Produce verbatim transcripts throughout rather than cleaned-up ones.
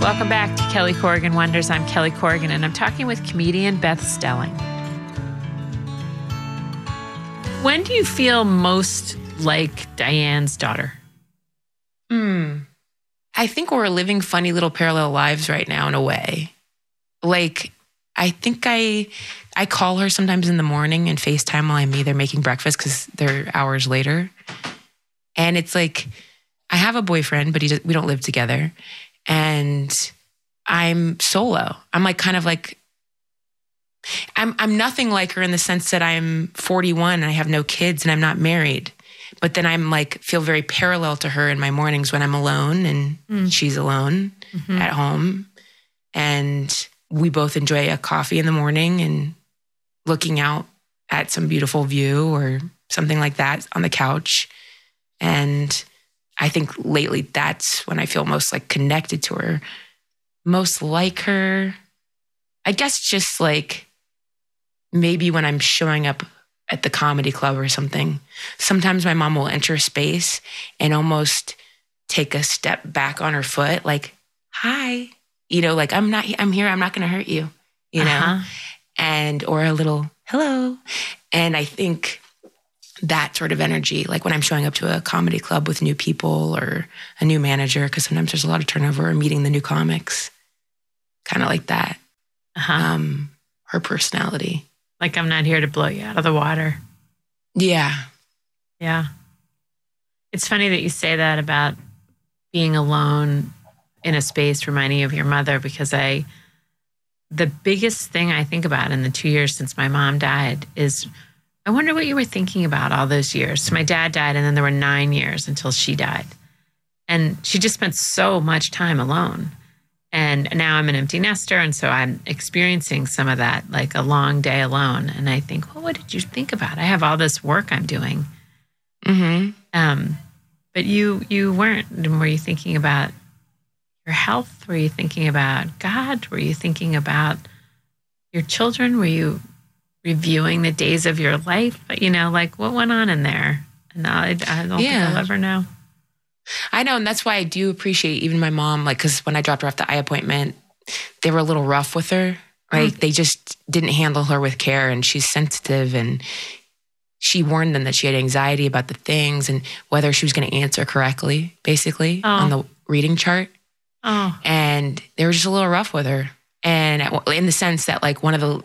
Welcome back to Kelly Corrigan Wonders. I'm Kelly Corrigan, and I'm talking with comedian Beth Stelling. When do you feel most like Diane's daughter? Hmm. I think we're living funny little parallel lives right now in a way. Like, I think I I call her sometimes in the morning and FaceTime while I'm either making breakfast because they're hours later. And it's like, I have a boyfriend, but he does, we don't live together. And I'm solo. I'm like kind of like, I'm I'm nothing like her in the sense that I'm forty-one and I have no kids and I'm not married. But then I'm like, feel very parallel to her in my mornings when I'm alone and mm. she's alone mm-hmm. at home. And we both enjoy a coffee in the morning and looking out at some beautiful view or something like that on the couch. And I think lately that's when I feel most like connected to her, most like her. I guess just like maybe when I'm showing up at the comedy club or something, sometimes my mom will enter a space and almost take a step back on her foot, like, hi, you know, like I'm not, I'm here. I'm not going to hurt you, you know, uh-huh. and, or a little hello. And I think that sort of energy, like when I'm showing up to a comedy club with new people or a new manager, because sometimes there's a lot of turnover, or meeting the new comics, kind of like that. Uh-huh. Um, her personality. Like, I'm not here to blow you out of the water. Yeah. Yeah. It's funny that you say that about being alone in a space reminding you of your mother, because I, the biggest thing I think about in the two years since my mom died is, I wonder what you were thinking about all those years. So my dad died, and then there were nine years until she died. And she just spent so much time alone. And now I'm an empty nester, and so I'm experiencing some of that, like a long day alone. And I think, well, what did you think about? I have all this work I'm doing. Mm-hmm. Um, but you you weren't. And were you thinking about your health? Were you thinking about God? Were you thinking about your children? Were you reviewing the days of your life? You know, like what went on in there? And I, I don't yeah. think I'll ever know. I know, and that's why I do appreciate even my mom, like, because when I dropped her off the eye appointment, they were a little rough with her, right? Mm-hmm. They just didn't handle her with care, and she's sensitive, and she warned them that she had anxiety about the things and whether she was going to answer correctly, basically, oh. on the reading chart. Oh. And they were just a little rough with her. And in the sense that, like, one of the...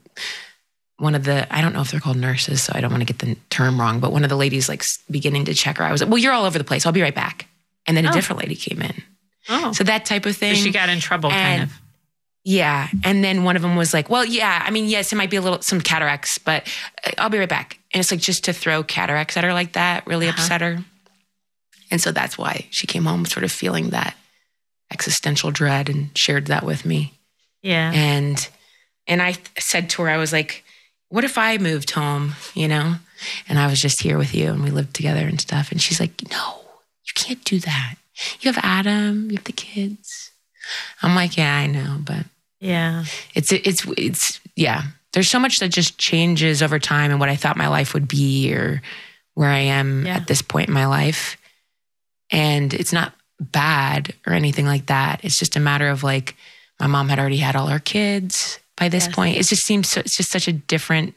one of the, I don't know if they're called nurses, so I don't want to get the term wrong, but one of the ladies like beginning to check her. I was like, well, you're all over the place. I'll be right back. And then a oh. different lady came in. Oh. So that type of thing. So she got in trouble and, kind of. Yeah. And then one of them was like, well, yeah, I mean, yes, it might be a little, some cataracts, but I'll be right back. And it's like just to throw cataracts at her like that really uh-huh. upset her. And so that's why she came home sort of feeling that existential dread and shared that with me. Yeah. And, and I said to her, I was like, what if I moved home, you know, and I was just here with you and we lived together and stuff. And she's like, no, you can't do that. You have Adam, you have the kids. I'm like, yeah, I know, but yeah, it's, it's, it's, yeah, there's so much that just changes over time and what I thought my life would be or where I am yeah. at this point in my life. And it's not bad or anything like that. It's just a matter of like, my mom had already had all her kids by this yes. point. It just seems so, it's just such a different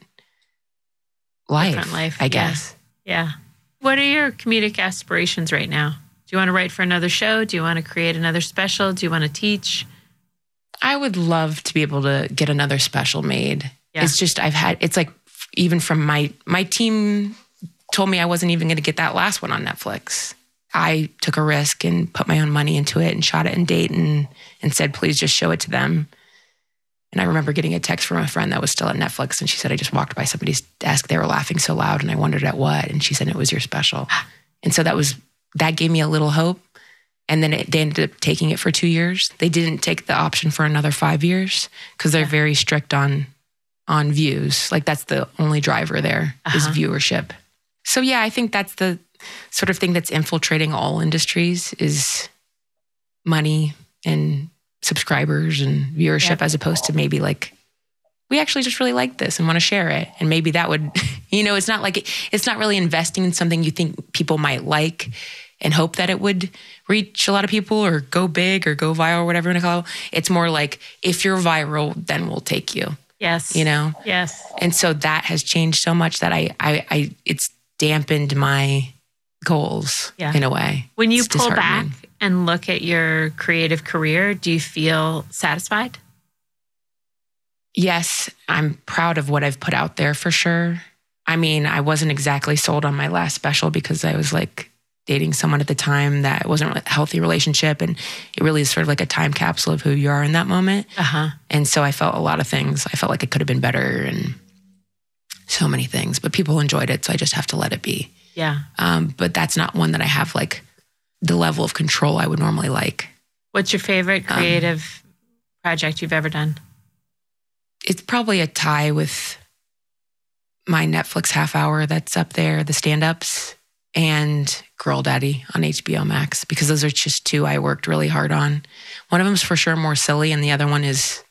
life, different life I guess. Yeah. yeah. What are your comedic aspirations right now? Do you want to write for another show? Do you want to create another special? Do you want to teach? I would love to be able to get another special made. Yeah. It's just, I've had, it's like, even from my, my team told me I wasn't even going to get that last one on Netflix. I took a risk and put my own money into it and shot it in Dayton and said, please just show it to them. And I remember getting a text from a friend that was still at Netflix, and she said, I just walked by somebody's desk. They were laughing so loud, and I wondered at what. And she said, it was your special. And so that was, that gave me a little hope. And then it, they ended up taking it for two years. They didn't take the option for another five years because they're yeah. very strict on, on views. Like that's the only driver there uh-huh. is viewership. So yeah, I think that's the sort of thing that's infiltrating all industries is money and subscribers and viewership yep. as opposed to maybe like, we actually just really like this and want to share it. And maybe that would, you know, it's not like, it's not really investing in something you think people might like. and hope that it would reach a lot of people or go big or go viral or whatever you want to call it. It's more like, if you're viral, then we'll take you. Yes. You know? Yes. And so that has changed so much that I, I, I it's dampened my goals yeah. in a way. When you it's pull back and look at your creative career, do you feel satisfied? Yes, I'm proud of what I've put out there for sure. I mean, I wasn't exactly sold on my last special because I was like dating someone at the time that wasn't a healthy relationship. And it really is sort of like a time capsule of who you are in that moment. Uh-huh. And so I felt a lot of things. I felt like it could have been better and so many things, but people enjoyed it. So I just have to let it be. Yeah. Um, but that's not one that I have like the level of control I would normally like. What's your favorite creative um, project you've ever done? It's probably a tie with my Netflix half hour that's up there, the stand-ups, and Girl Daddy on H B O Max, because those are just two I worked really hard on. One of them's for sure more silly, and the other one is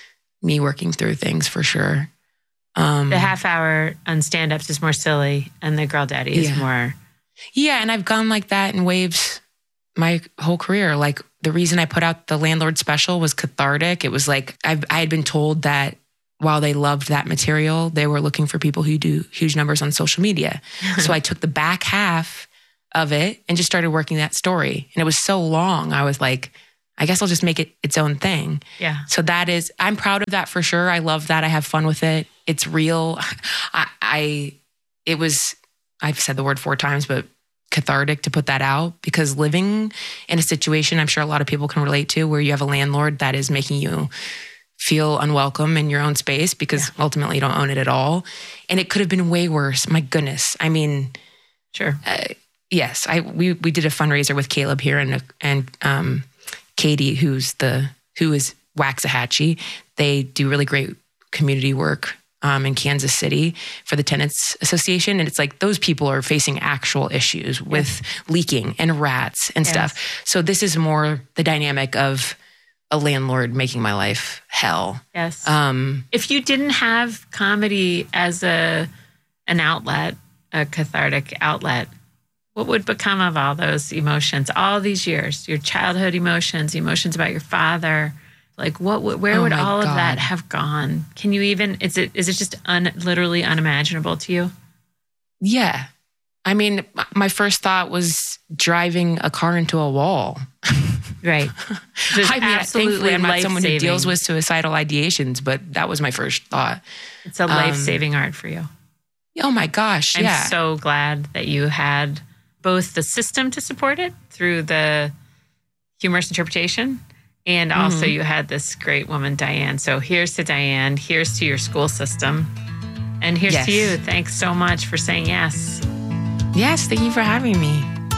me working through things for sure. Um, the half hour on stand-ups is more silly, and the Girl Daddy is yeah. more... Yeah, and I've gone like that in waves my whole career. Like, the reason I put out the Landlord special was cathartic. It was like, I've, I had been told that while they loved that material, they were looking for people who do huge numbers on social media. So I took the back half of it and just started working that story. And it was so long, I was like, I guess I'll just make it its own thing. Yeah. So that is, I'm proud of that for sure. I love that. I have fun with it. It's real. I, I it was, I've said the word four times, but cathartic to put that out, because living in a situation I'm sure a lot of people can relate to, where you have a landlord that is making you feel unwelcome in your own space because yeah. ultimately you don't own it at all. And it could have been way worse. My goodness. I mean, sure. Uh, yes. I, we, we did a fundraiser with Caleb here and, and, um, Katie, who's the, who is Waxahachie. They do really great community work, um, in Kansas City for the Tenants Association. And it's like, those people are facing actual issues with yes. leaking and rats and yes. stuff. So this is more the dynamic of a landlord making my life hell. Yes. Um, if you didn't have comedy as a an outlet, a cathartic outlet, what would become of all those emotions, all these years, your childhood emotions, emotions about your father? Like, what? Where oh would all God. of that have gone? Can you even? Is it is it just un, literally unimaginable to you? Yeah. I mean, my first thought was driving a car into a wall. Right. I mean, thankfully, I'm not someone who deals with suicidal ideations, but that was my first thought. It's a life-saving um, art for you. Oh my gosh, I'm yeah. so glad that you had both the system to support it through the humorous interpretation, and mm-hmm. also you had this great woman, Diane. So here's to Diane, here's to your school system, and here's yes. to you. Thanks so much for saying yes. Yes, thank you for having me.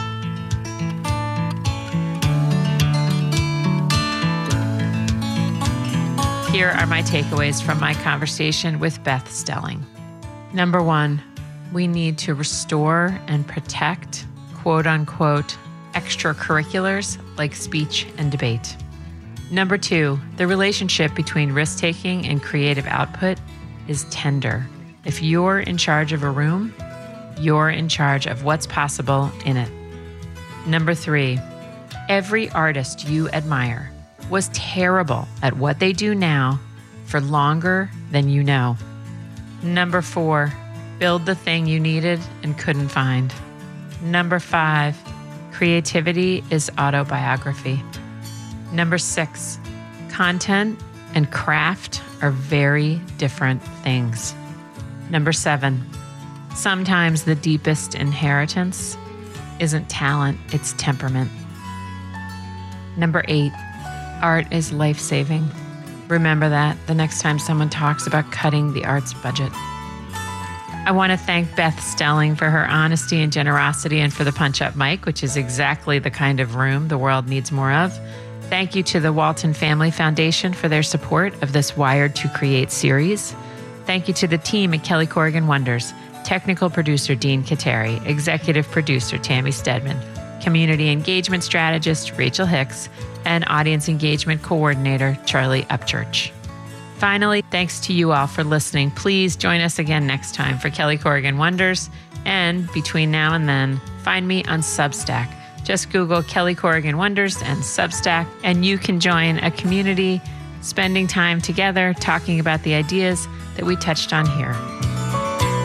Here are my takeaways from my conversation with Beth Stelling. Number one, we need to restore and protect, quote unquote, extracurriculars like speech and debate. Number two, the relationship between risk-taking and creative output is tender. If you're in charge of a room, you're in charge of what's possible in it. Number three, every artist you admire was terrible at what they do now for longer than you know. Number four, build the thing you needed and couldn't find. Number five, creativity is autobiography. Number six, content and craft are very different things. Number seven, sometimes the deepest inheritance isn't talent, it's temperament. Number eight, art is life-saving. Remember that the next time someone talks about cutting the arts budget. I want to thank Beth Stelling for her honesty and generosity, and for the punch-up mic, which is exactly the kind of room the world needs more of. Thank you to the Walton Family Foundation for their support of this Wired to Create series. Thank you to the team at Kelly Corrigan Wonders, technical producer Dean Kateri, executive producer Tammy Stedman, community engagement strategist Rachel Hicks, and audience engagement coordinator Charlie Upchurch. Finally, thanks to you all for listening. Please join us again next time for Kelly Corrigan Wonders. And between now and then, find me on Substack Just Google Kelly Corrigan Wonders and Substack, and you can join a community spending time together talking about the ideas that we touched on here.